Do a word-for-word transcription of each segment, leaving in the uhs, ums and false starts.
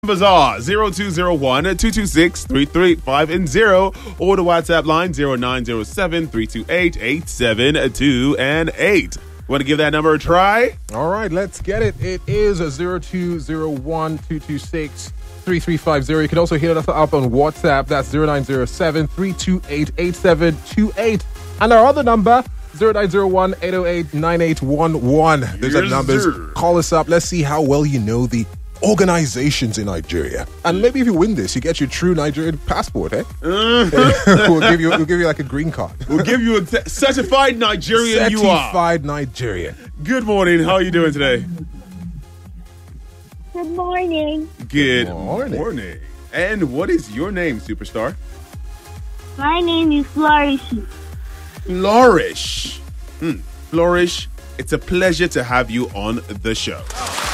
Numbers are zero two zero one, two two six, three three five and zero or the WhatsApp line zero nine zero seven, three two eight, eight seven two and eight. Want to give that number a try? All right, let's get it. It is zero two zero one, two two six, three three five zero. You can also hit us up on WhatsApp. That's zero nine zero seven, three two eight, eight seven two eight. And our other number, zero nine zero one, eight zero eight, nine eight one one. Those are Yes, numbers. sir. Call us up. Let's see how well you know the organizations in Nigeria. And maybe if you win this, you get your true Nigerian passport, eh? we'll give you we'll give you like a green card. We'll give you a t- certified Nigerian you are. Certified Nigerian. Good morning. How are you doing today? Good morning. Good Morning. morning. And what is your name, superstar? My name is Flourish. Flourish. Hmm. Flourish, it's a pleasure to have you on the show.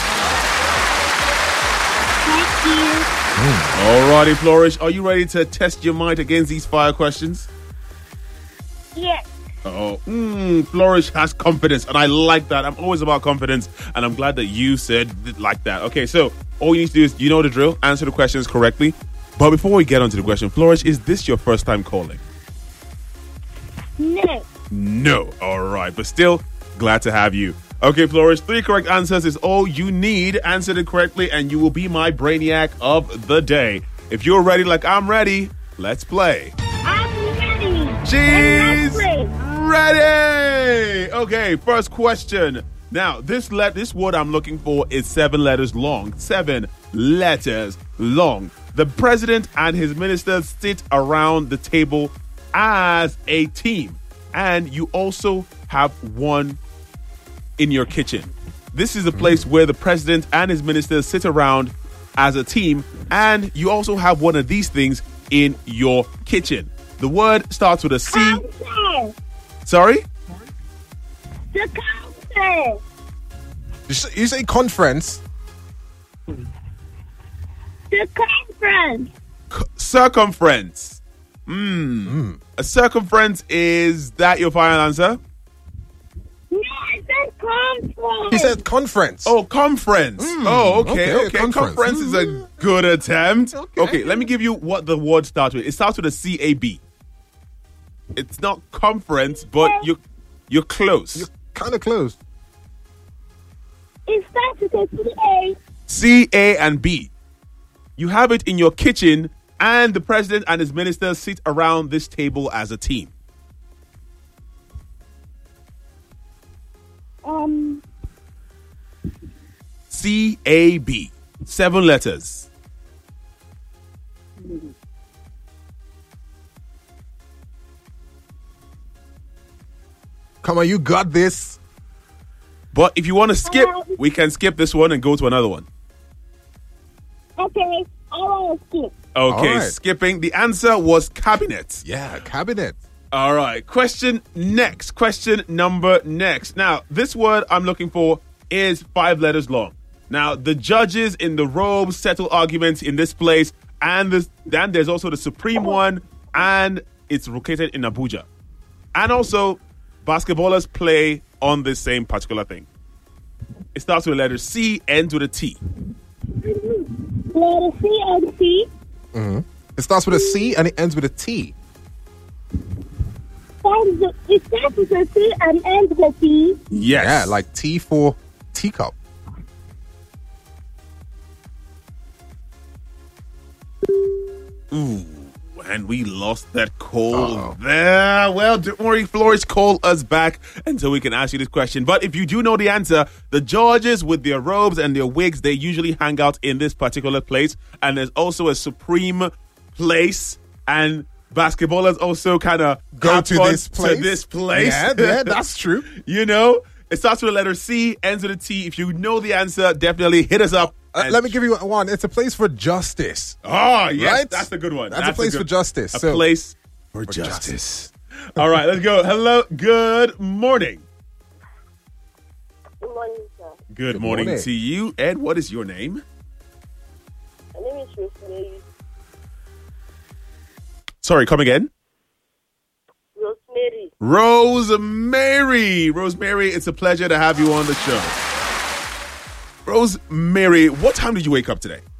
Thank you. Alrighty, Flourish, are you ready to test your mind against these fire questions? Yes. Oh, mm, Flourish has confidence, and I like that. I'm always about confidence, and I'm glad that you said it like that. Okay, so all you need to do is, you know the drill, answer the questions correctly. But before we get onto the question, Flourish, is this your first time calling? No. No. All right, but still, glad to have you. Okay, Flourish, three correct answers is all you need. Answer it correctly, and you will be my brainiac of the day. If you're ready like I'm ready, let's play. I'm ready. She's Let's play. ready. Okay, first question. Now, this let this word I'm looking for is seven letters long. Seven letters long. The president and his ministers sit around the table as a team, and you also have one in your kitchen. This is a place where the president and his ministers sit around as a team, and you also have one of these things in your kitchen. The word starts with a C. Conference. Sorry? The conference. You say, you say conference. The conference. C- circumference. Hmm. A circumference, is that your final answer? No, I said conference. He said conference. Oh, conference. oh, okay, okay, okay. conference. Conference is a good attempt. Okay. Okay, let me give you what the word starts with. It starts with a C A B. It's not conference, but you you're close. You're kind of close. It starts with a C A. C A and B. You have it in your kitchen, and the president and his ministers sit around this table as a team. Um, C A B. Seven letters. Come on, you got this. But if you want to skip, we can skip this one and go to another one. okay, I want to skip. Okay, All right. skipping. The answer was cabinet. Yeah, cabinet. All right. Question next. Question number next. Now, this word I'm looking for is five letters long. Now, the judges in the robes settle arguments in this place, and this, then there's also the Supreme one, and it's located in Abuja. And also, basketballers play on this same particular thing. It starts with the letter C, ends with a T. Letter C and T. It starts with a C and it ends with a T. Starts with- It starts with a C and ends with a T. Yes. Yeah, like T for teacup. Ooh, and we lost that call Uh-oh. there. Well, don't worry, Flourish, call us back until we can ask you this question. But if you do know the answer, the judges with their robes and their wigs, they usually hang out in this particular place. And there's also a supreme place, and basketballers also kind of Go to this place. To this place. Yeah, yeah, that's true. You know, it starts with the letter C, ends with a T. If you know the answer, definitely hit us up. Uh, and- let me give you one. It's a place for justice. Oh, yes, Right? that's a good one. That's a place good- for justice. A So- place for, For justice. All right, let's go. Hello, good morning. Good morning, sir. Good, Good morning, morning. to you. Ed, what is your name? My name is Rosemary. Sorry, come again. Rosemary. Rosemary. Rosemary, it's a pleasure to have you on the show. Rosemary, what time did you wake up today?